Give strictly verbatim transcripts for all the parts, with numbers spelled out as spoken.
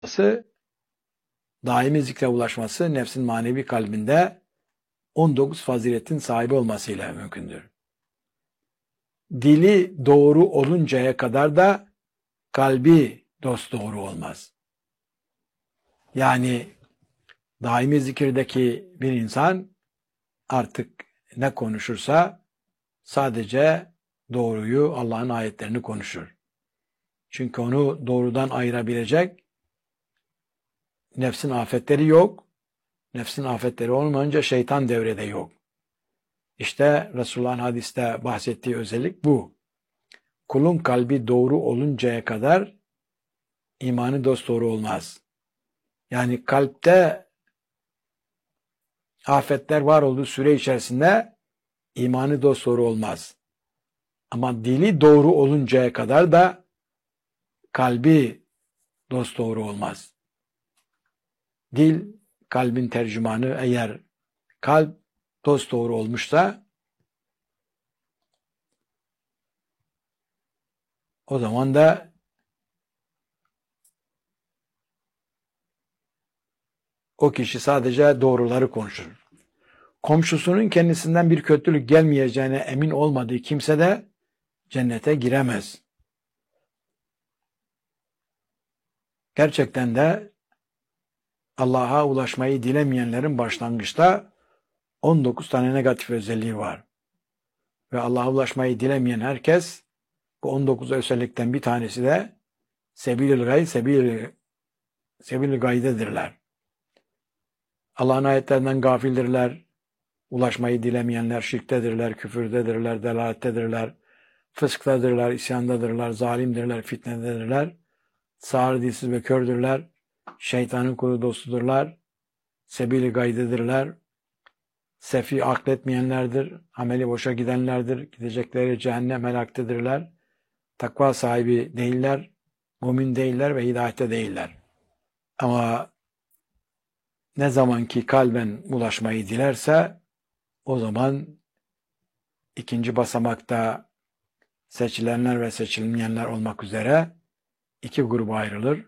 daimi zikre ulaşması nefsin manevi kalbinde on dokuz faziletin sahibi olmasıyla mümkündür. Dili doğru oluncaya kadar da kalbi dosdoğru olmaz. Yani daimi zikirdeki bir insan artık ne konuşursa sadece doğruyu, Allah'ın ayetlerini konuşur. Çünkü onu doğrudan ayırabilecek nefsin afetleri yok. Nefsin afetleri olmayınca şeytan devrede yok. İşte Resulullah'ın hadiste bahsettiği özellik bu. Kulun kalbi doğru oluncaya kadar imanı dosdoğru olmaz. Yani kalpte afetler var olduğu süre içerisinde imanı dosdoğru olmaz. Ama dili doğru oluncaya kadar da kalbi dosdoğru olmaz. Dil kalbin tercümanı, eğer kalp dosdoğru olmuşsa o zaman da o kişi sadece doğruları konuşur. Komşusunun kendisinden bir kötülük gelmeyeceğine emin olmadığı kimse de cennete giremez. Gerçekten de Allah'a ulaşmayı dilemeyenlerin başlangıçta on dokuz tane negatif özelliği var. Ve Allah'a ulaşmayı dilemeyen herkes bu on dokuz özellikten bir tanesi de sebil-i gay, sebil-i sebil-i gaydedirler. Allah'ın ayetlerinden gafildirler, ulaşmayı dilemeyenler şirktedirler, küfürdedirler, delalettedirler, fısktadırlar, isyandadırlar, zalimdirler, fitnededirler, sağır, dilsiz ve kördürler, şeytanın kulu dostudurlar, sebil-i gaydedirler, sefi akletmeyenlerdir, ameli boşa gidenlerdir, gidecekleri cehennem helaktedirler, takva sahibi değiller, mümin değiller ve hidayette değiller. Ama ne zaman ki kalben ulaşmayı dilerse o zaman ikinci basamakta seçilenler ve seçilmeyenler olmak üzere iki gruba ayrılır.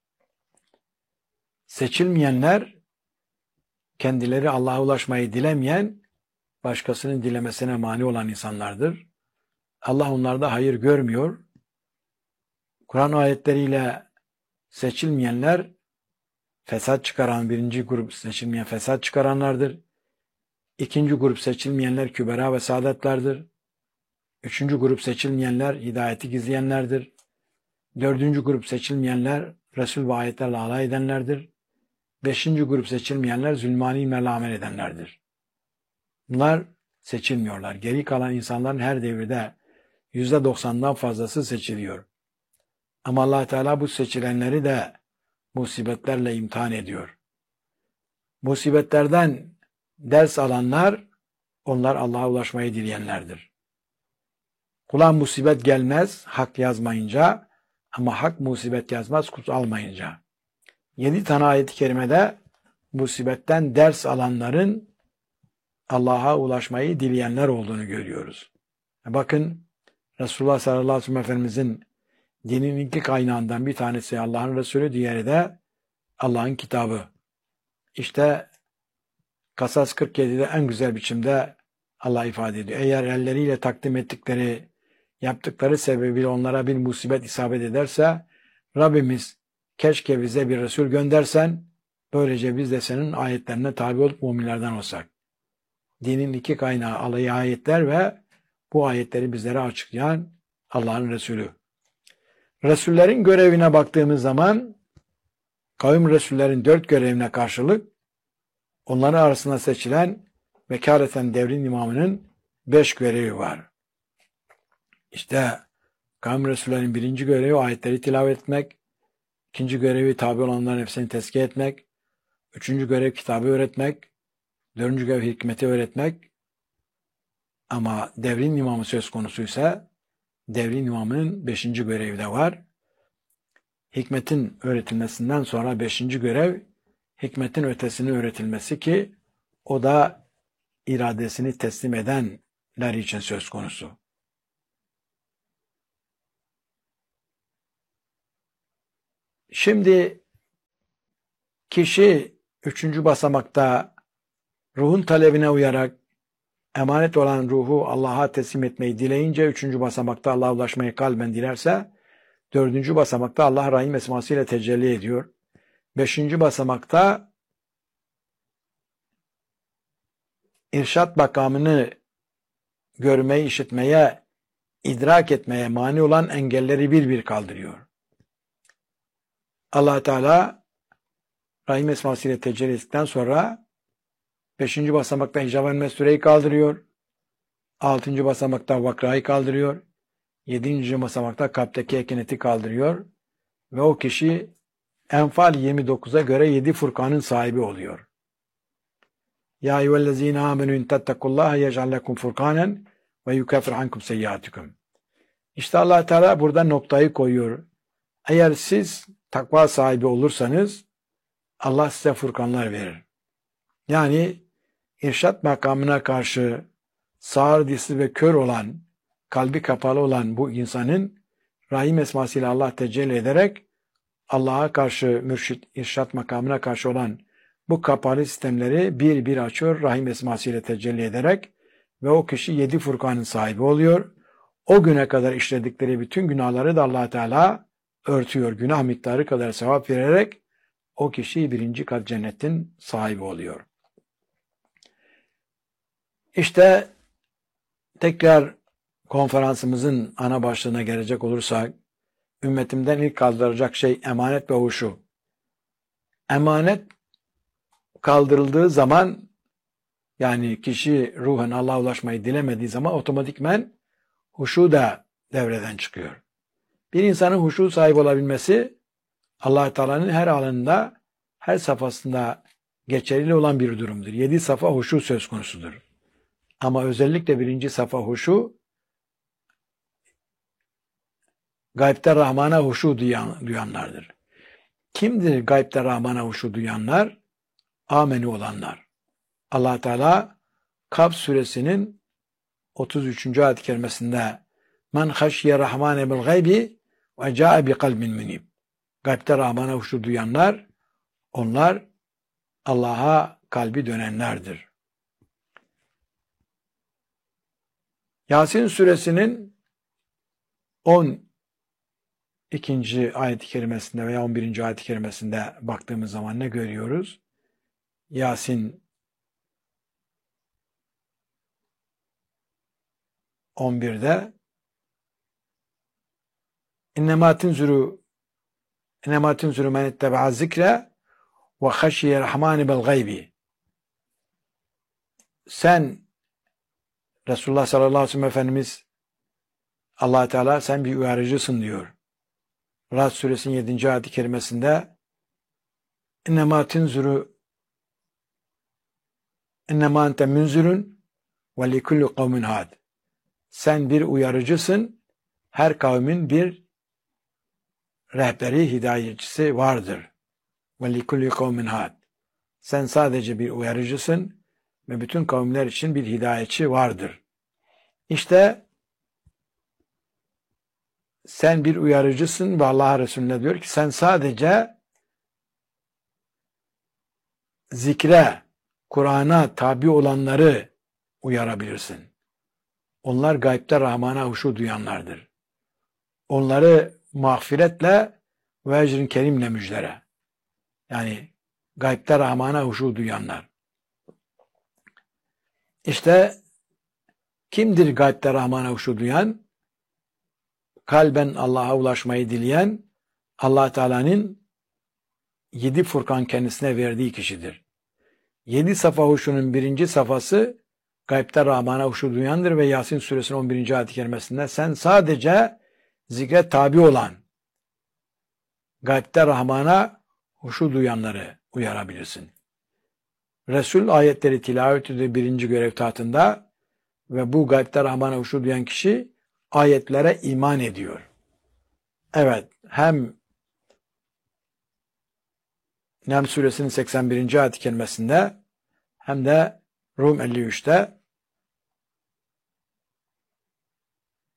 Seçilmeyenler kendileri Allah'a ulaşmayı dilemeyen, başkasının dilemesine mani olan insanlardır. Allah onlarda hayır görmüyor. Kur'an ayetleriyle seçilmeyenler fesat çıkaran, birinci grup seçilmeyen fesat çıkaranlardır. İkinci grup seçilmeyenler kübera ve saadetlerdir. Üçüncü grup seçilmeyenler hidayeti gizleyenlerdir. Dördüncü grup seçilmeyenler Resul ve ayetlerle alay edenlerdir. Beşinci grup seçilmeyenler zulmani melamel edenlerdir. Bunlar seçilmiyorlar. Geri kalan insanların her devirde yüzde doksandan fazlası seçiliyor. Ama Allah Teala bu seçilenleri de musibetlerle imtihan ediyor. Musibetlerden ders alanlar, onlar Allah'a ulaşmayı dileyenlerdir. Kula musibet gelmez hak yazmayınca, ama hak musibet yazmaz kut almayınca. Yedi tane ayet-i kerimede musibetten ders alanların Allah'a ulaşmayı dileyenler olduğunu görüyoruz. Bakın Resulullah sallallahu aleyhi ve sellem Efendimizin dinin iki kaynağından bir tanesi Allah'ın Resulü, diğeri de Allah'ın kitabı. İşte Kasas kırk yedide en güzel biçimde Allah ifade ediyor. Eğer elleriyle takdim ettikleri, yaptıkları sebebiyle onlara bir musibet isabet ederse, Rabbimiz keşke bize bir Resul göndersen, böylece biz de senin ayetlerine tabi olup müminlerden olsak. Dinin iki kaynağı alayı ayetler ve bu ayetleri bizlere açıklayan Allah'ın Resulü. Resullerin görevine baktığımız zaman, kavim Resullerin dört görevine karşılık, onların arasında seçilen vekaleten devrin imamının beş görevi var. İşte kavim Resullerin birinci görevi ayetleri tilavet etmek, ikinci görevi tabi olanların hepsini tezkiye etmek, üçüncü görev kitabı öğretmek, dördüncü görev hikmeti öğretmek. Ama devrin imamı söz konusuysa, devrin imamının beşinci görevi de var. Hikmetin öğretilmesinden sonra beşinci görev, hikmetin ötesini öğretilmesi ki o da iradesini teslim edenler için söz konusu. Şimdi Kişi üçüncü basamakta ruhun talebine uyarak emanet olan ruhu Allah'a teslim etmeyi dileyince üçüncü basamakta Allah'a ulaşmayı kalben dilerse, dördüncü basamakta Allah Rahim esmasıyla tecelli ediyor. Beşinci basamakta irşat makamını görmeyi, işitmeye, idrak etmeye mani olan engelleri bir bir kaldırıyor. Allah Teala Rahim esmasıyla tecelli ettikten sonra beşinci basamakta hicab-ı mestureyi kaldırıyor. Altıncı basamakta vakrayı kaldırıyor. Yedinci basamakta kalpteki ekineti kaldırıyor. Ve o kişi Enfal yirmi dokuza göre yedi Furkan'ın sahibi oluyor. Ya eyyühellezine amenü in tettekullaha yec'al lekum furkanen ve yukeffir ankum seyyiatikum. İşte Allah Teala burada noktayı koyuyor. Eğer siz takva sahibi olursanız Allah size furkanlar verir. Yani irşat makamına karşı sağır, dilsiz ve kör olan, kalbi kapalı olan bu insanın Rahim esmasıyla Allah tecelli ederek Allah'a karşı mürşit, irşat makamına karşı olan bu kapalı sistemleri bir bir açıyor Rahim esmasıyla tecelli ederek ve o kişi yedi Furkan'ın sahibi oluyor. O güne kadar işledikleri bütün günahları da Allah Teala örtüyor. Günah miktarı kadar sevap vererek o kişi birinci kat cennetin sahibi oluyor. İşte tekrar konferansımızın ana başlığına gelecek olursak, ümmetimden ilk kaldıracak şey emanet ve huşu. Emanet kaldırıldığı zaman, yani kişi ruhen Allah'a ulaşmayı dilemediği zaman otomatikmen huşu da devreden çıkıyor. Bir insanın huşu sahibi olabilmesi Allah Teala'nın her alanında, her safhasında geçerli olan bir durumdur. Yedi safa huşu söz konusudur. Ama özellikle birinci safa huşu, gaybte Rahman'a huşu duyan, duyanlardır. Kimdir gaybte Rahman'a huşu duyanlar? Ameni olanlar. Allah Teala Kaf suresinin otuz üçüncü ayet-i kerimesinde "Men haşiye Rahmane bil gaybi ve ca'e bi kalbin munib." Gaybte Rahman'a huşu duyanlar, onlar Allah'a kalbi dönenlerdir. Yasin suresinin on ikinci ayet-i kerimesinde veya on birinci ayet-i kerimesinde baktığımız zaman ne görüyoruz? Yasin on birde İnnemâ tinzuru İnnemâ tinzuru men itteba'a zikre ve haşiye rahmâni bil gaybi. Sen Resulullah sallallahu aleyhi ve sellem Efendimiz, Allah Teala sen bir uyarıcısın diyor. Ra'd suresinin yedinci ayet-i kerimesinde İnnemâ tinzuru İnnemâ ente munzirun ve likulli kavmin had. Sen bir uyarıcısın, her kavmin bir rehberi, hidayetçisi vardır. Ve likulli kavmin had. Sen sadece bir uyarıcısın ve bütün kavimler için bir hidayetçi vardır. İşte sen bir uyarıcısın ve Allah Resulüne diyor ki sen sadece zikre, Kur'an'a tabi olanları uyarabilirsin. Onlar gaybte Rahman'a huşu duyanlardır. Onları mağfiretle ve ecrin kerimle müjdele. Yani gaybte Rahman'a huşu duyanlar. İşte kimdir gaybte Rahman'a huşu duyan? Kalben Allah'a ulaşmayı dileyen, Allah Teala'nın yedi Furkan kendisine verdiği kişidir. Yedi safa huşunun birinci safhası gaybte Rahman'a huşu duyandır ve Yasin suresinin on birinci ayet-i kerimesinde sen sadece zikre tabi olan, gaybte Rahman'a huşu duyanları uyarabilirsin. Resul ayetleri tilavet ediyor birinci görev tahtında ve bu gaybte Rahman'a huşu duyan kişi ayetlere iman ediyor. Evet, hem Nem suresinin seksen birinci ayet-i kerimesinde hem de Rum elli üçte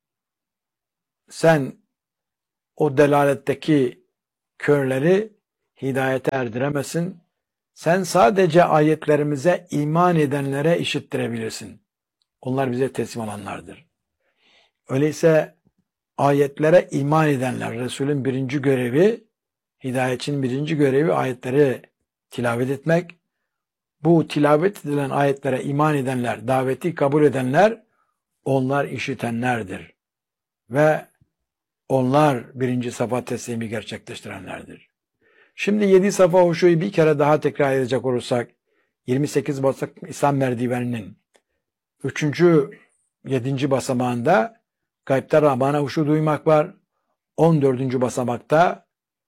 sen o delaletteki körleri hidayete erdiremezsin. Sen sadece ayetlerimize iman edenlere işittirebilirsin. Onlar bize teslim olanlardır. Öyleyse ayetlere iman edenler, Resul'ün birinci görevi, hidayetçinin birinci görevi ayetleri tilavet etmek. Bu tilavet edilen ayetlere iman edenler, daveti kabul edenler, onlar işitenlerdir. Ve onlar birinci safa teslimi gerçekleştirenlerdir. Şimdi yedi safa huşuyu bir kere daha tekrar edecek olursak, yirmi sekiz basamak İslam merdiveninin üçüncü yedinci basamağında gaybta Rahman'a huşu duymak var. on dördüncü basamakta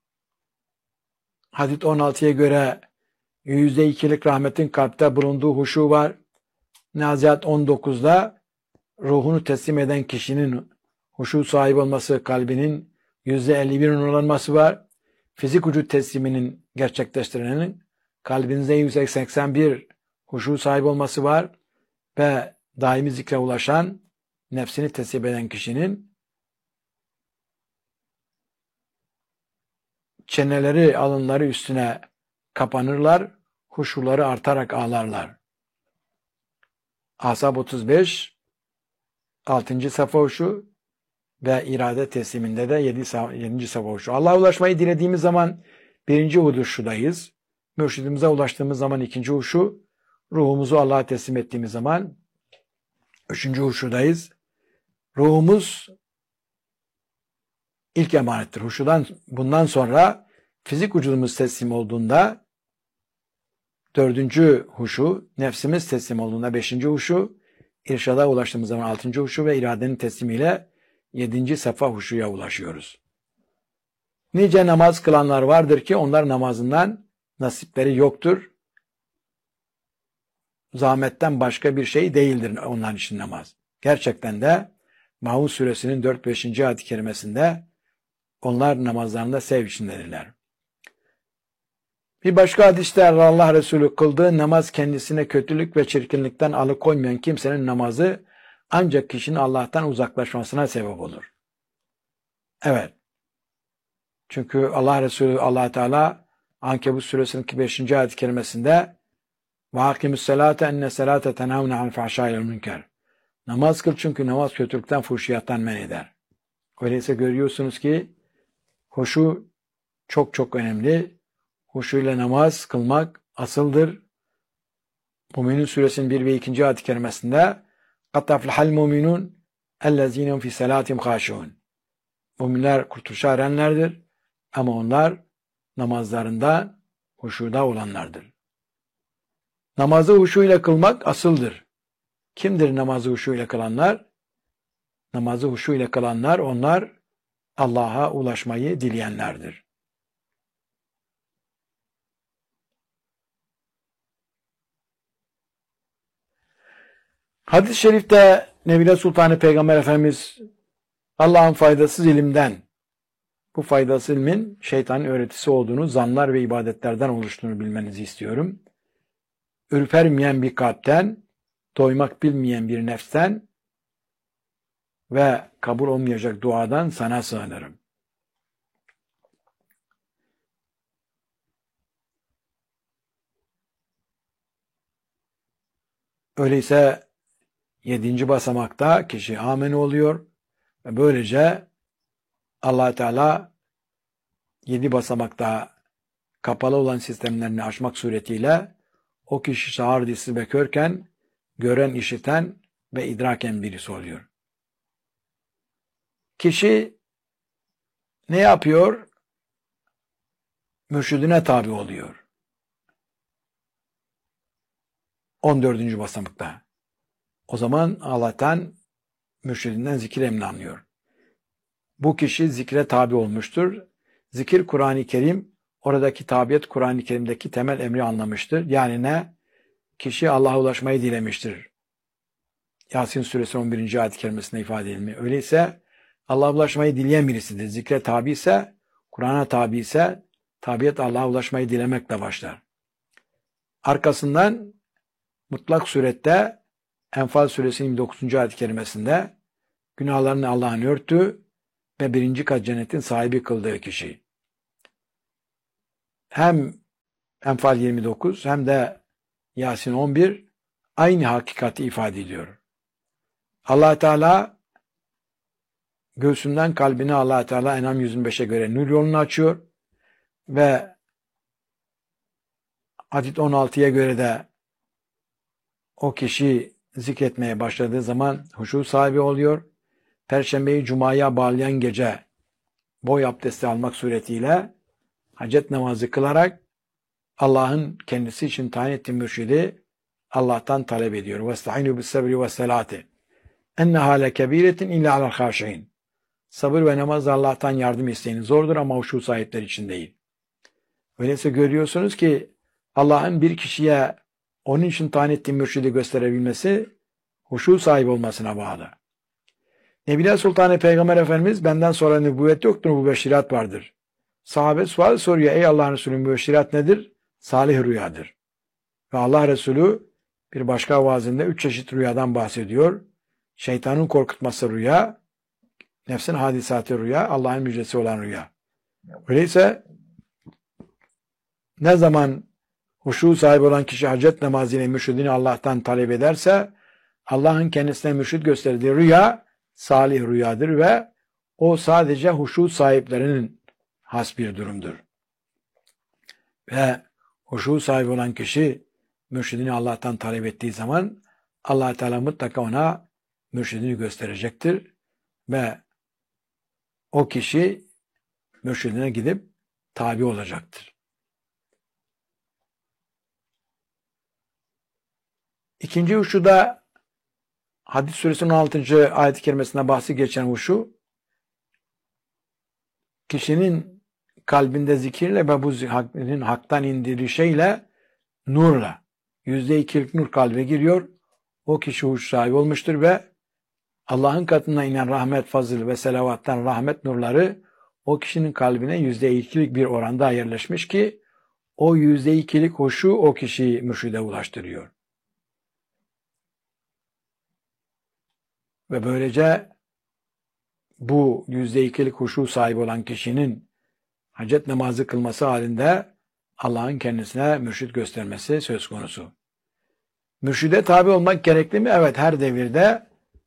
hadis on altıya göre yüzde ikilik rahmetin kalpte bulunduğu huşu var. Nazihat on dokuzda ruhunu teslim eden kişinin huşu sahibi olması, kalbinin yüzde elli bir nurlanması var. Fizik vücut tesliminin gerçekleştirenin kalbinizde yüzde seksen bir huşu sahibi olması var ve daimi zikre ulaşan, nefsini teslim eden kişinin çeneleri, alınları üstüne kapanırlar, huşuları artarak ağlarlar. Ashab otuz beş, altıncı safa huşu ve irade tesliminde de yedinci safa huşu. Allah'a ulaşmayı dilediğimiz zaman birinci huşudayız. Mürşidimize ulaştığımız zaman ikinci huşu, ruhumuzu Allah'a teslim ettiğimiz zaman üçüncü huşudayız. Ruhumuz ilk emanettir. Huşudan bundan sonra fizik vücudumuz teslim olduğunda dördüncü huşu, nefsimiz teslim olduğunda beşinci huşu, irşada ulaştığımız zaman altıncı huşu ve iradenin teslimiyle yedinci safa huşuya ulaşıyoruz. Nice namaz kılanlar vardır ki onlar namazından nasipleri yoktur. Zahmetten başka bir şey değildir onlar için namaz. Gerçekten de Maun suresinin dört beşinci ayet-i kerimesinde onlar namazlarında sev içindedirler. Bir başka hadiste Allah Resulü kıldığı namaz kendisine kötülük ve çirkinlikten alıkoymayan kimsenin namazı ancak kişinin Allah'tan uzaklaşmasına sebep olur. Evet. Çünkü Allah Resulü Allah Teala Ankebut suresinin beşinci ayet-i kerimesinde وَاَقِمُ السَّلَاةَ اَنَّ السَّلَاةَ تَنَهَوْنَ عَنْ فَحْشَاءِ الْمُنْكَرِ Namaz kıl çünkü namaz kötülükten, fuhşiyattan men eder. Öyleyse görüyorsunuz ki huşu çok çok önemli. Huşuyla namaz kılmak asıldır. Müminun suresinin bir ve ikinci ayet-i kerimesinde قَدْ تَفْلَحَ الْمُؤْمِنُونَ اَلَّذ۪ينَ فِي سَلَاتِهِمْ خَاشِعُونَ Müminler kurtuluşa erenlerdir ama onlar namazlarında huşuda olanlardır. Namazı huşuyla kılmak asıldır. Kimdir namazı huşuyla kılanlar? Namazı huşuyla kılanlar onlar Allah'a ulaşmayı dileyenlerdir. Hadis-i şerifte Nebile Sultanı Peygamber Efendimiz Allah'ın faydasız ilimden, bu faydasız ilmin şeytanın öğretisi olduğunu, zanlar ve ibadetlerden oluştuğunu bilmenizi istiyorum. Ürpermeyen bir kalpten, doymak bilmeyen bir nefsten ve kabul olmayacak duadan sana sığınırım. Öyleyse yedinci basamakta kişi amen oluyor ve böylece Allah Teala yedi basamakta kapalı olan sistemlerini aşmak suretiyle o kişi sağır, dilsiz ve körken gören, işiten ve idraken birisi oluyor. Kişi ne yapıyor? Mürşidine tabi oluyor. on dördüncü basamakta. O zaman Allah'tan, mürşidinden zikir emri anlıyor. Bu kişi zikre tabi olmuştur. Zikir Kur'an-ı Kerim, oradaki tabiyet Kur'an-ı Kerim'deki temel emri anlamıştır. Yani ne? Kişi Allah'a ulaşmayı dilemiştir. Yasin suresi on birinci ayet-i kerimesinde ifade edilmiş. Öyleyse Allah'a ulaşmayı dileyen birisidir. Zikre tabi ise, Kur'an'a tabi ise, tabiyet Allah'a ulaşmayı dilemekle başlar. Arkasından mutlak surette Enfal suresinin yirmi dokuzuncu ayet-i kerimesinde günahlarını Allah'ın örttü ve birinci kat cennetin sahibi kıldığı kişi. hem Enfal yirmi dokuz hem de Yasin on bir aynı hakikati ifade ediyor. Allah Teala göğsünden kalbine Allah Teala En'am yüz beşe göre nur yolunu açıyor ve Hadid on altıya göre de o kişi zikretmeye başladığı zaman huşu sahibi oluyor. Perşembeyi Cuma'ya bağlayan gece boy abdesti almak suretiyle hacet namazı kılarak Allah'ın kendisi için tayin ettiği mürşidi Allah'tan talep ediyor. وَاسْتَعِنُوا بِالسَّبْرِ وَالسَّلَاتِ اَنَّهَا لَكَب۪يرَةٍ اِلَّا عَلَى الْخَاشِعِينَ Sabır ve namaz Allah'tan yardım isteyin. Zordur ama huşu sahipleri için değil. Öyleyse görüyorsunuz ki Allah'ın bir kişiye onun için tayin ettiği mürşidi gösterebilmesi huşu sahibi olmasına bağlı. Nebiler Sultanı Peygamber Efendimiz benden sonra nübüvvet yoktur, mübeşşirat vardır. Sahabe sual soruyor, ey Allah'ın Resulü mübeşşirat nedir? Salih rüyadır. Ve Allah Resulü bir başka vaazinde üç çeşit rüyadan bahsediyor. Şeytanın korkutması rüya, nefsin hadisatı rüya, Allah'ın müjdesi olan rüya. Öyleyse ne zaman huşu sahibi olan kişi hacet namazıyla mürşidini Allah'tan talep ederse Allah'ın kendisine mürşid gösterdiği rüya salih rüyadır ve o sadece huşu sahiplerinin has bir durumdur. Ve huşu sahibi olan kişi mürşidini Allah'tan talep ettiği zaman Allah Teala mutlaka ona mürşidini gösterecektir ve o kişi mürşidine gidip tabi olacaktır. İkinci huşu da Hadid suresinin on altıncı ayet-i kerimesinde bahsi geçen huşu, kişinin kalbinde zikirle ve bu zikrin haktan indirdiği şeyle, nurla, yüzde ikilik nur kalbe giriyor. O kişi huş sahibi olmuştur ve Allah'ın katına inen rahmet, fazıl ve selavattan rahmet nurları o kişinin kalbine yüzde ikilik bir oranda yerleşmiş ki o yüzde ikilik huşu o kişiyi mürşide ulaştırıyor. Ve böylece bu yüzde ikilik huşu sahibi olan kişinin hacet namazı kılması halinde Allah'ın kendisine mürşid göstermesi söz konusu. Mürşide tabi olmak gerekli mi? Evet, her devirde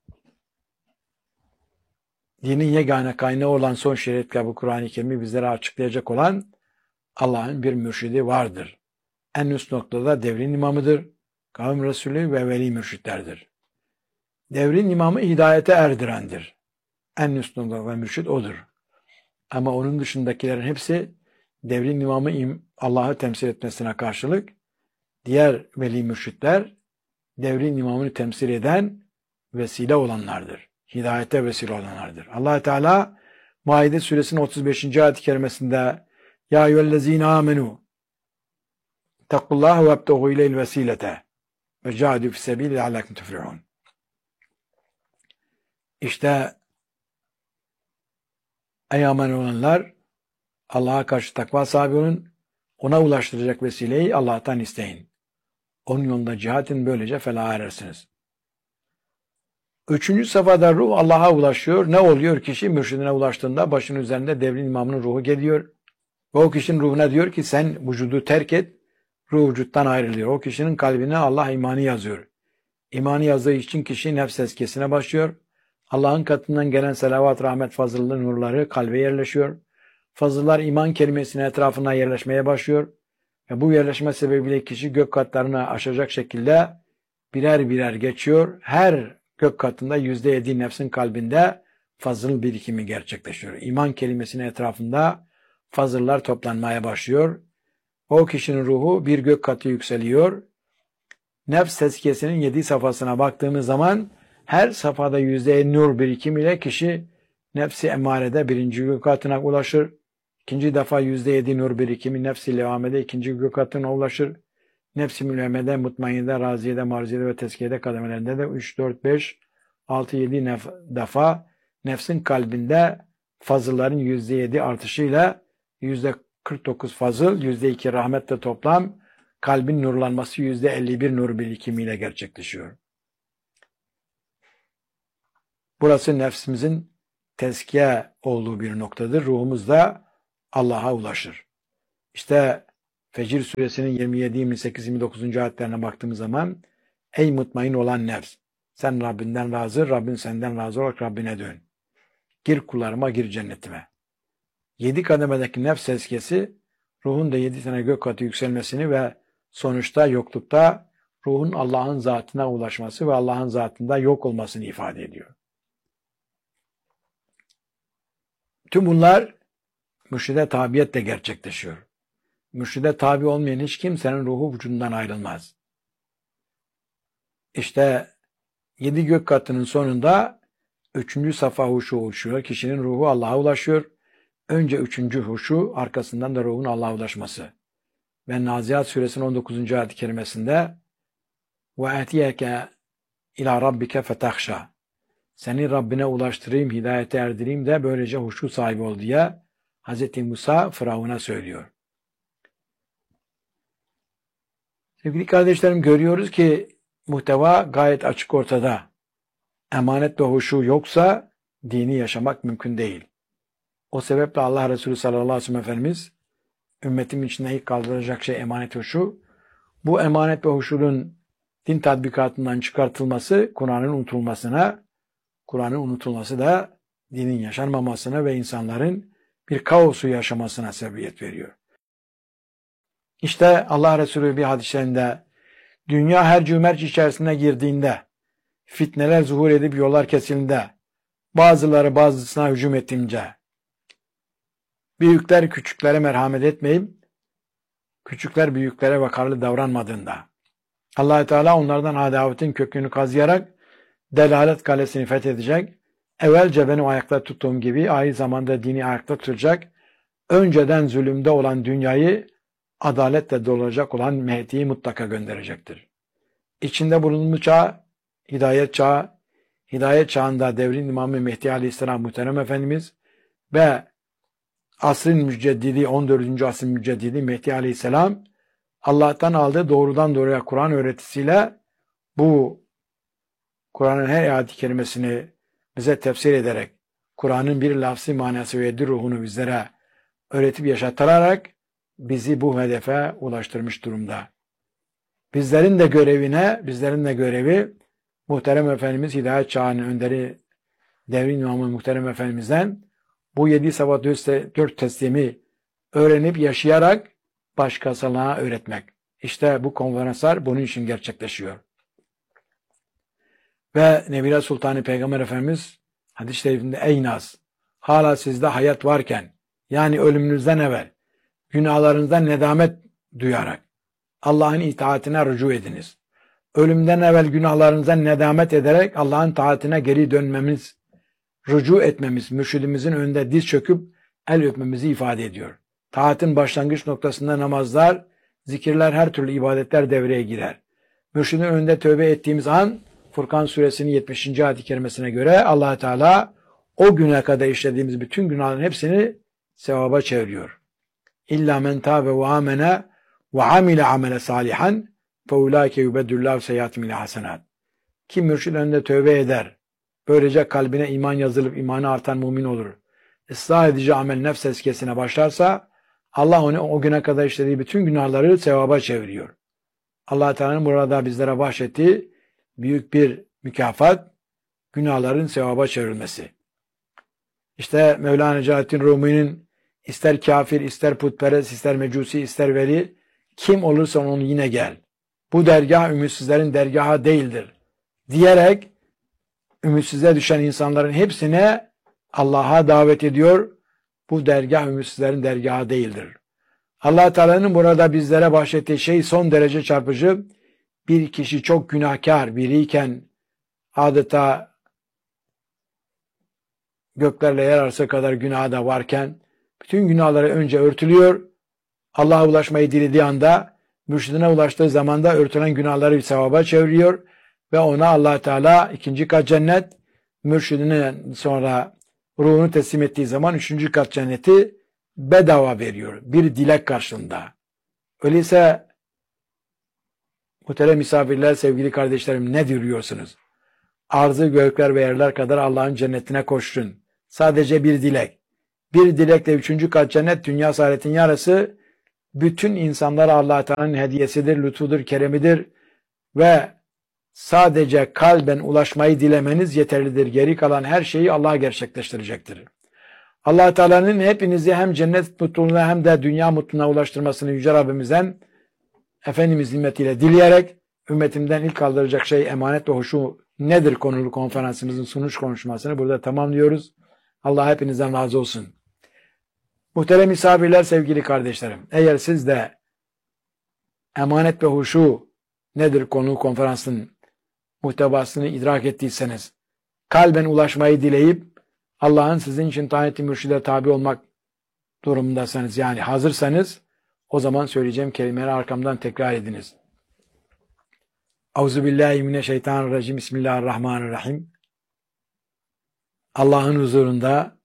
dinin yegane kaynağı olan son şeriat kitabı Kur'an-ı Kerim'i bizlere açıklayacak olan Allah'ın bir mürşidi vardır. En üst noktada devrin imamıdır. Kavim Resulü ve veli mürşitlerdir. Devrin imamı hidayete erdirendir. En üst noktada ve mürşid odur. Ama onun dışındakilerin hepsi devrin imamı Allah'ı temsil etmesine karşılık diğer veli mürşitler devrin imamını temsil eden vesile olanlardır. Hidayete vesile olanlardır. Allah Teala Maide suresinin otuz beşinci ayet-i kerimesinde Ya eyyühellezine amenu takullaha ve ebteğu ileyl vesilete ve cahidü fissebil leallekum tuflihun. İşte ey aman olanlar, Allah'a karşı takva sahibi olun, ona ulaştıracak vesileyi Allah'tan isteyin. Onun yolunda cihatin, böylece felaha erersiniz. Üçüncü safhada ruh Allah'a ulaşıyor. Ne oluyor? Kişi mürşidine ulaştığında başının üzerinde devrin imamının ruhu geliyor. Ve o kişinin ruhuna diyor ki sen vücudu terk et. Ruh vücuttan ayrılıyor. O kişinin kalbine Allah imanı yazıyor. İmanı yazdığı için kişi nefs tezkiyesine başlıyor. Allah'ın katından gelen selavat, rahmet, fazıllı nurları kalbe yerleşiyor. Fazıllar iman kelimesinin etrafına yerleşmeye başlıyor. Ve bu yerleşme sebebiyle kişi gök katlarını aşacak şekilde birer birer geçiyor. Her gök katında yüzde yedi nefsin kalbinde fazıl birikimi gerçekleşiyor. İman kelimesinin etrafında fazıllar toplanmaya başlıyor. O kişinin ruhu bir gök katı yükseliyor. Nefs tezkiyesinin yedi safhasına baktığımız zaman her safhada yüzde nur birikim ile kişi nefsi emarede birinci gök katına ulaşır. İkinci defa yüzde yedi nur birikimi nefsi levamede ikinci gök katına ulaşır. Nefsi mülhemede, mutmainede, raziyede, marziyede ve tezkiyede kademelerinde de üç, dört, beş, altı, yedi defa nefsin kalbinde fazılların yüzde yedi artışıyla yüzde kırk dokuz fazıl, yüzde iki rahmetle toplam kalbin nurlanması yüzde elli bir nur birikimiyle gerçekleşiyor. Burası nefsimizin tezkiye olduğu bir noktadır. Ruhumuz da Allah'a ulaşır. İşte Fecir suresinin yirmi yedi, yirmi sekiz, yirmi dokuzuncu ayetlerine baktığımız zaman ey mutmain olan nefs, sen Rabbinden razı, Rabbin senden razı olarak Rabbine dön. Gir kullarıma, gir cennetime. Yedi kademedeki nefs tezkiyesi ruhun da yedi tane gök katı yükselmesini ve sonuçta yoklukta ruhun Allah'ın zatına ulaşması ve Allah'ın zatında yok olmasını ifade ediyor. Tüm bunlar mürşide tabiyetle gerçekleşiyor. Mürşide tabi olmayan hiç kimsenin ruhu vücudundan ayrılmaz. İşte yedi gök katının sonunda üçüncü safa huşu oluşuyor. Kişinin ruhu Allah'a ulaşıyor. Önce üçüncü huşu, arkasından da ruhun Allah'a ulaşması. Ve Nazihat suresinin on dokuzuncu ayet-i kerimesinde وَاَتِيَكَ اِلَى رَبِّكَ فَتَخْشَى Seni Rabbine ulaştırayım, hidayete erdireyim de böylece huşu sahibi ol diye Hz. Musa Firavun'a söylüyor. Sevgili kardeşlerim, görüyoruz ki muhteva gayet açık ortada. Emanet ve huşu yoksa dini yaşamak mümkün değil. O sebeple Allah Resulü sallallahu aleyhi ve sellem Efendimiz ümmetim içinde ilk kaldıracak şey emanet ve huşu. Bu emanet ve huşunun din tatbikatından çıkartılması Kur'an'ın unutulmasına, Kur'an'ın unutulması da dinin yaşanmamasına ve insanların bir kaosu yaşamasına sebebiyet veriyor. İşte Allah Resulü bir hadislerinde dünya her cümerç içerisine girdiğinde, fitneler zuhur edip yollar kesildiğinde, bazıları bazısına hücum ettiğince, büyükler küçüklere merhamet etmeyip, küçükler büyüklere vakarlı davranmadığında, Allah-u Teala onlardan adavetin kökünü kazıyarak delalet kalesini fethedecek, evvelce benim ayakta tuttuğum gibi aynı zamanda dini ayakta tutacak, önceden zulümde olan dünyayı adaletle dolduracak olan Mehdi'yi mutlaka gönderecektir. İçinde bulunduğu çağ, hidayet çağı, hidayet çağında devrin İmamı Mehdi Aleyhisselam Muhterem Efendimiz ve asrın müceddidi, on dördüncü asrın müceddidi Mehdi Aleyhisselam Allah'tan aldığı doğrudan doğruya Kur'an öğretisiyle bu Kur'an'ın her ayet-i kerimesini bize tefsir ederek Kur'an'ın bir lafzi manası ve yedi ruhunu bizlere öğretip yaşatarak bizi bu hedefe ulaştırmış durumda. Bizlerin de görevine, bizlerin de görevi Muhterem Efendimiz Hidayet Çağı'nın önderi devrin imamı Muhterem Efendimiz'den bu yedi sabah dört teslimi öğrenip yaşayarak başkasına öğretmek. İşte bu konferanslar bunun için gerçekleşiyor. Ve Nebile Sultanı Peygamber Efendimiz hadis-i şerifinde ey nas, hala sizde hayat varken, yani ölümünüzden evvel günahlarınızdan nedamet duyarak Allah'ın itaatine rücu ediniz. Ölümden evvel günahlarınızdan nedamet ederek Allah'ın taatine geri dönmemiz, rücu etmemiz, mürşidimizin önünde diz çöküp el öpmemizi ifade ediyor. Taatın başlangıç noktasında namazlar, zikirler, her türlü ibadetler devreye girer. Mürşidin önünde tövbe ettiğimiz an Furkan suresinin yetmişinci ayet-i kerimesine göre Allah Teala o güne kadar işlediğimiz bütün günahların hepsini sevaba çeviriyor. İlla men tâbe ve amene ve amile amele salihan fe ulaike yubeddüllahu seyyiatim ile hasenat. Kim mürşid önünde tövbe eder, böylece kalbine iman yazılıp imanı artan mümin olur. Islah edici amel nefs eskesine başlarsa Allah onu o güne kadar işlediği bütün günahları sevaba çeviriyor. Allah Teala'nın burada bizlere bahşettiği büyük bir mükafat, günahların sevaba çevrilmesi. İşte Mevlana Celaleddin Rumi'nin ister kafir, ister putperest, ister mecusi, ister veli, kim olursa onu yine gel. Bu dergah ümitsizlerin dergahı değildir diyerek ümitsizliğe düşen insanların hepsine Allah'a davet ediyor. Bu dergah ümitsizlerin dergahı değildir. Allah Teala'nın burada bizlere bahşettiği şey son derece çarpıcı. Bir kişi çok günahkar biriyken adeta göklerle yer arası kadar günah da varken bütün günahları önce örtülüyor. Allah'a ulaşmayı dilediği anda, mürşidine ulaştığı zamanda örtülen günahları bir sevaba çeviriyor ve ona Allah Teala ikinci kat cennet, mürşidine sonra ruhunu teslim ettiği zaman üçüncü kat cenneti bedava veriyor. Bir dilek karşılığında. Öyleyse muhterem misafirler, sevgili kardeşlerim, ne diyorsunuz? Arzı gökler ve yerler kadar Allah'ın cennetine koşun. Sadece bir dilek. Bir dilekle üçüncü kat cennet, dünya saadetin yarısı, bütün insanlara Allah Teala'nın hediyesidir, lütfudur, keremidir ve sadece kalben ulaşmayı dilemeniz yeterlidir. Geri kalan her şeyi Allah gerçekleştirecektir. Allah Teala'nın hepinizi hem cennet mutluluğuna hem de dünya mutluluğuna ulaştırmasını Yüce Rabbimizden Efendimiz nimmetiyle dileyerek ümmetimden ilk kaldıracak şey emanet ve huşu nedir konulu konferansımızın sunuş konuşmasını burada tamamlıyoruz. Allah hepinizden razı olsun. Muhterem misafirler, sevgili kardeşlerim, eğer siz de emanet ve huşu nedir konulu konferansın muhtevasını idrak ettiyseniz, kalben ulaşmayı dileyip Allah'ın sizin için tayin ettiği mürşide tabi olmak durumundaysanız, yani hazırsanız, o zaman söyleyeceğim kelimeleri arkamdan tekrar ediniz. Euzubillahimineşşeytanirracim. Bismillahirrahmanirrahim. Allah'ın huzurunda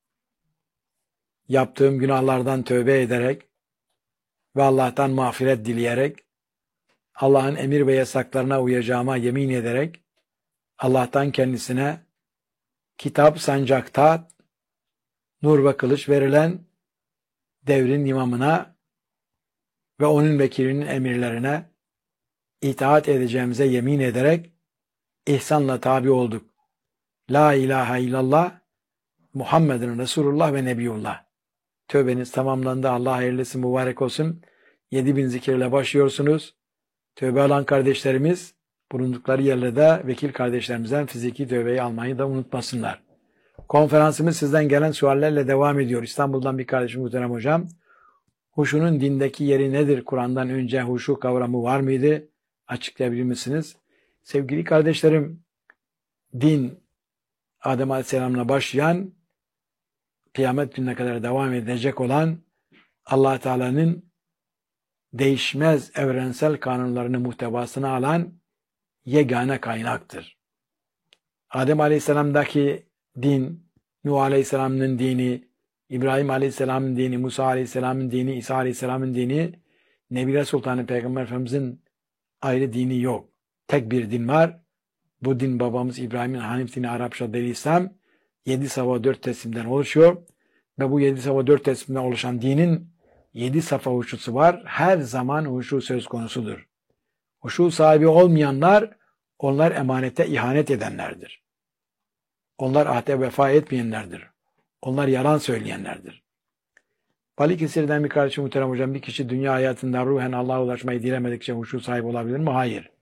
yaptığım günahlardan tövbe ederek ve Allah'tan mağfiret dileyerek, Allah'ın emir ve yasaklarına uyacağıma yemin ederek, Allah'tan kendisine kitap sancakta nur ve kılıç verilen devrin imamına ve onun vekilinin emirlerine itaat edeceğimize yemin ederek ihsanla tabi olduk. La ilahe illallah Muhammedun Resulullah ve Nebiyullah. Tövbeniz tamamlandı. Allah hayırlısı mübarek olsun. yedi bin zikirle başlıyorsunuz. Tövbe alan kardeşlerimiz bulundukları yerlerde vekil kardeşlerimizden fiziki tövbeyi almayı da unutmasınlar. Konferansımız sizden gelen suallerle devam ediyor. İstanbul'dan bir kardeşim muhterem hocam. Huşunun dindeki yeri nedir? Kur'an'dan önce huşu kavramı var mıydı? Açıklayabilir misiniz? Sevgili kardeşlerim, din Adem Aleyhisselam'la başlayan, kıyamet gününe kadar devam edecek olan Allah Teala'nın değişmez evrensel kanunlarını muhtevasına alan yegane kaynaktır. Adem Aleyhisselam'daki din, Nuh Aleyhisselam'ın dini, İbrahim Aleyhisselam'ın dini, Musa Aleyhisselam'ın dini, İsa Aleyhisselam'ın dini, Nebiler Sultanı Peygamber Efendimiz'in ayrı dini yok. Tek bir din var. Bu din babamız İbrahim'in Hanif dini, Arapça dil İslam, yedi safa dört teslimden oluşuyor ve bu yedi safa dört teslimden oluşan dinin yedi safa huşusu var. Her zaman huşu söz konusudur. Huşu sahibi olmayanlar, onlar emanete ihanet edenlerdir. Onlar ahde vefa etmeyenlerdir. Onlar yalan söyleyenlerdir. Balıkesir'den bir kardeşim muhterem hocam, bir kişi dünya hayatında ruhen Allah'a ulaşmayı dilemedikçe huşu sahibi olabilir mi? Hayır.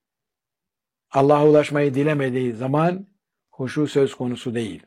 Allah'a ulaşmayı dilemediği zaman huşu söz konusu değil.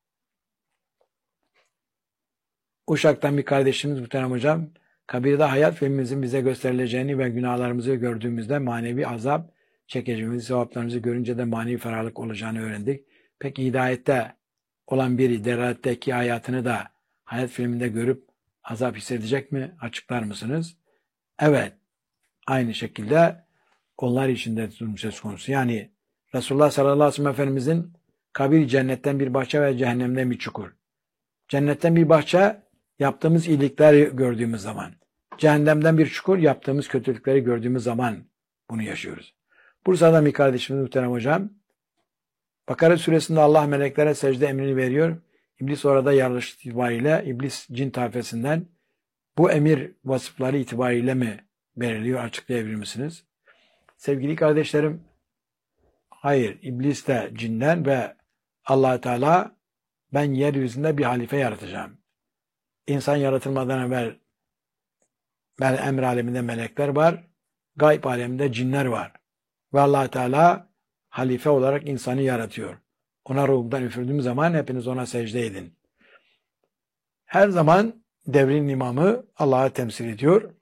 Uşak'tan bir kardeşimiz muhterem hocam, kabirde hayat filmimizin bize gösterileceğini ve günahlarımızı gördüğümüzde manevi azap çekeceğimizi, sevaplarımızı görünce de manevi ferahlık olacağını öğrendik. Peki hidayette olan biri deraletteki hayatını da hayat filminde görüp azap hissedecek mi? Açıklar mısınız? Evet. Aynı şekilde onlar için de durum söz konusu. Yani Resulullah sallallahu aleyhi ve sellem Efendimizin kabir cennetten bir bahçe ve cehennemden bir çukur. Cennetten bir bahçe yaptığımız iyilikleri gördüğümüz zaman. Cehennemden bir çukur yaptığımız kötülükleri gördüğümüz zaman bunu yaşıyoruz. Bursa'dan bir kardeşimiz muhterem hocam, Bakara suresinde Allah meleklere secde emrini veriyor. İblis orada yarış itibariyle, iblis cin tayfesinden, bu emir vasıfları itibariyle mi veriliyor? Açıklayabilir misiniz? Sevgili kardeşlerim, hayır, iblis de cinden ve Allah Teala, ben yeryüzünde bir halife yaratacağım. İnsan yaratılmadan evvel emr aleminde melekler var, gayb aleminde cinler var. Ve Allah Teala halife olarak insanı yaratıyor. Ona ruhumdan üfürdüğüm zaman hepiniz ona secde edin. Her zaman devrin imamı Allah'ı temsil ediyor.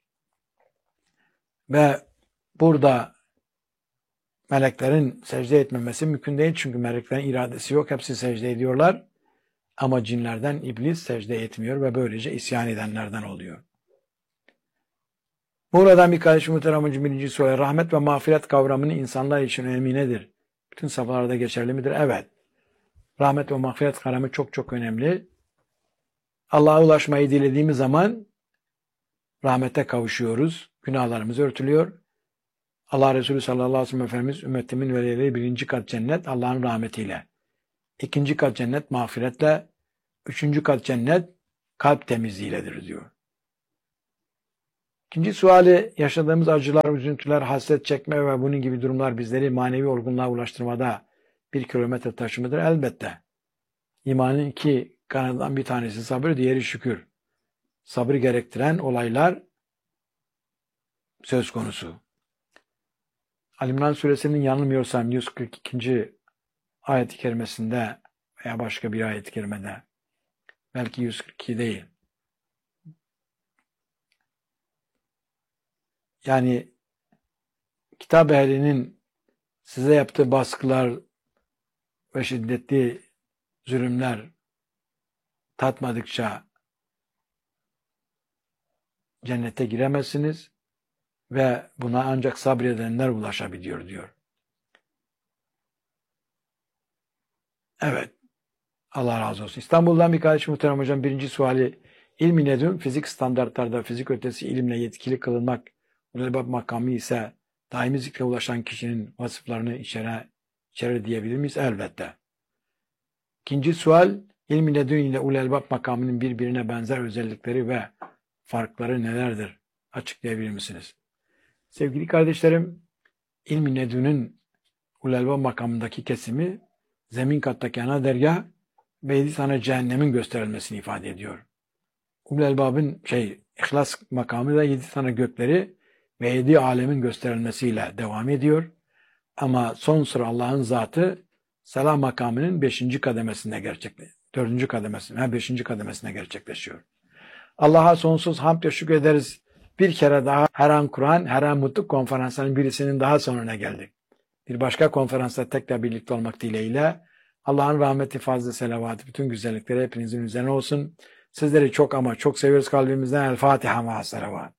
Ve burada meleklerin secde etmemesi mümkün değil. Çünkü meleklerin iradesi yok. Hepsi secde ediyorlar. Ama cinlerden iblis secde etmiyor ve böylece isyan edenlerden oluyor. Buradan bir kardeşim muhterem hocam birinci soru. Rahmet ve mağfiret kavramının insanlar için önemi nedir? Bütün safhalarda geçerli midir? Evet. Rahmet ve mağfiret kavramı çok çok önemli. Allah'a ulaşmayı dilediğimiz zaman rahmete kavuşuyoruz. Günahlarımız örtülüyor. Allah Resulü sallallahu aleyhi ve sellem Efendimiz, ümmetimin velileri birinci kat cennet Allah'ın rahmetiyle. İkinci kat cennet mağfiretle. Üçüncü kat cennet kalp temizliğiyledir diyor. İkinci suali, yaşadığımız acılar, üzüntüler, hasret çekme ve bunun gibi durumlar bizleri manevi olgunluğa ulaştırmada bir kilometre taşı mıdır? Elbette. İmanın iki kanadından bir tanesi sabır, diğeri şükür. Sabrı gerektiren olaylar söz konusu. Ali İmran suresinin yanılmıyorsam yüz kırk ikinci ayet-i kerimesinde veya başka bir ayet-i kerimede, belki yüz kırk iki değil. Yani kitap ehlinin size yaptığı baskılar ve şiddetli zulümler tatmadıkça cennete giremezsiniz ve buna ancak sabredenler ulaşabiliyor diyor. Evet. Allah razı olsun. İstanbul'dan bir kardeşim muhterem hocam, birinci suali, ilmi nedüm, fizik standartlarda fizik ötesi ilimle yetkili kılınmak, ulebab makamı ise daimi zikre ulaşan kişinin vasıflarını içere, içerir diyebilir miyiz? Elbette. İkinci sual, ilmi nedüm ile ulebab makamının birbirine benzer özellikleri ve farkları nelerdir? Açıklayabilir misiniz? Sevgili kardeşlerim, ilmi nedünün ulebab makamındaki kesimi zemin kattaki ana dergah ve yedi tane cehennemin gösterilmesini ifade ediyor. Ulul Elbab'ın şey, İhlas makamı da yedi tane gökleri ve yedi alemin gösterilmesiyle devam ediyor. Ama son sıra Allah'ın zatı selam makamının beşinci kademesinde gerçekleşiyor. Dördüncü kademesinde, ha beşinci kademesinde gerçekleşiyor. Allah'a sonsuz hamd ve şükür ederiz. Bir kere daha her an Kur'an, her an Mutluluk konferanslarının birisinin daha sonuna geldik. Bir başka konferansta tekrar birlikte olmak dileğiyle Allah'ın rahmeti, fazla selavatı, bütün güzellikleri hepinizin üzerine olsun. Sizleri çok ama çok seviyoruz kalbimizden. El Fatiha ma selavat.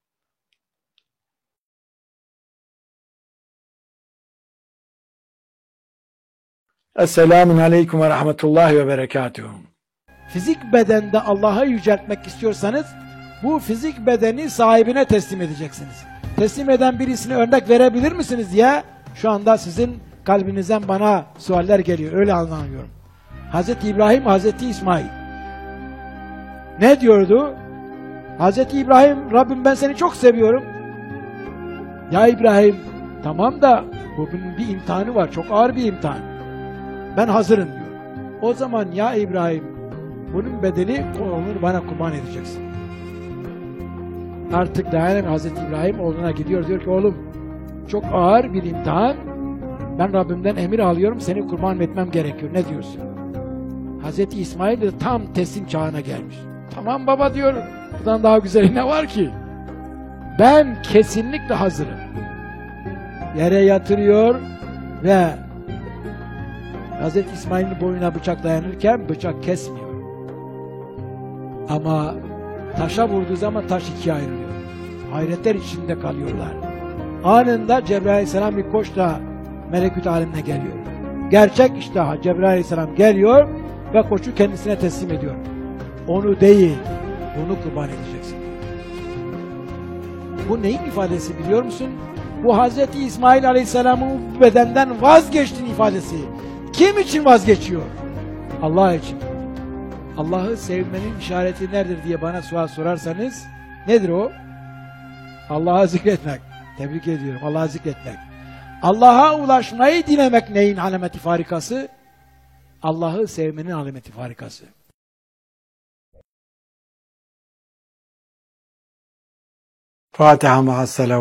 Esselamun aleyküm ve rahmetullahi ve berekatuhu. Fizik bedende Allah'ı yüceltmek istiyorsanız bu fizik bedeni sahibine teslim edeceksiniz. Teslim eden birisine örnek verebilir misiniz diye şu anda sizin kalbinizden bana sualler geliyor. Öyle anlamıyorum. Hazreti İbrahim, Hazreti İsmail. Ne diyordu? Hazreti İbrahim, Rabbim ben seni çok seviyorum. Ya İbrahim, tamam da bunun bir imtihanı var. Çok ağır bir imtihan. Ben hazırım diyor. O zaman ya İbrahim, bunun bedeli onu bana kurban edeceksin. Artık dayanamıyor Hazreti İbrahim, oğluna gidiyor. Diyor ki oğlum, çok ağır bir imtihan. Ben Rabbimden emir alıyorum, seni kurban etmem gerekiyor. Ne diyorsun? Hazreti İsmail de tam teslim çağına gelmiş. Tamam baba diyor. Buradan daha güzeli ne var ki? Ben kesinlikle hazırım. Yere yatırıyor ve Hazreti İsmail'in boynuna bıçak dayanırken bıçak kesmiyor. Ama taşa vurduğu zaman taş ikiye ayrılıyor. Hayretler içinde kalıyorlar. Anında Cebrail Aleyhisselam bir koçla melekut alemine geliyor. Gerçek iştaha Cebrail Aleyhisselam geliyor ve koçu kendisine teslim ediyor. Onu değil, bunu kurban edeceksin. Bu neyin ifadesi biliyor musun? Bu Hazreti İsmail Aleyhisselam'ın bu bedenden vazgeçtiğin ifadesi. Kim için vazgeçiyor? Allah için. Allah'ı sevmenin işareti nedir diye bana sual sorarsanız, nedir o? Allah'a zikretmek. Tebrik ediyorum. Allah'a zikretmek. Allah'a ulaşmayı dilemek neyin alameti farikası? Allah'ı sevmenin alameti farikası. Fatiha ma'as-selavat.